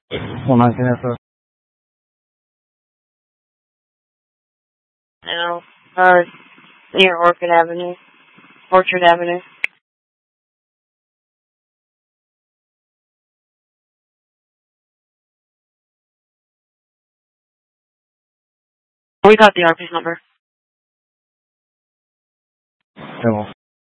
119 No. Near Orchard Avenue. Orchard Avenue. We got the RP's number. Okay, well.